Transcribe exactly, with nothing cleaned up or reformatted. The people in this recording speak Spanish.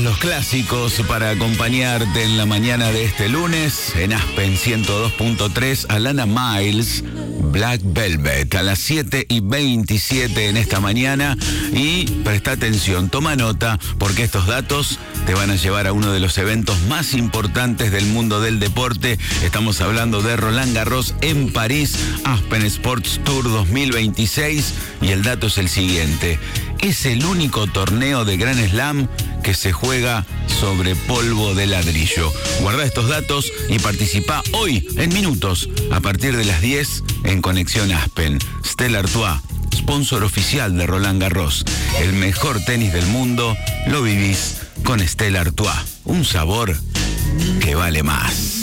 los clásicos para acompañarte en la mañana de este lunes. En Aspen ciento dos punto tres, Alana Miles, Black Velvet, a las siete y veintisiete en esta mañana. Y presta atención, toma nota, porque estos datos te van a llevar a uno de los eventos más importantes del mundo del deporte. Estamos hablando de Roland Garros en París, Aspen Sports Tour dos mil veintiséis. Y el dato es el siguiente: es el único torneo de Grand Slam que se juega sobre polvo de ladrillo. Guarda estos datos y participa hoy en minutos a partir de las diez en Conexión Aspen. Stella Artois, sponsor oficial de Roland Garros. El mejor tenis del mundo lo vivís con Stella Artois. Un sabor que vale más.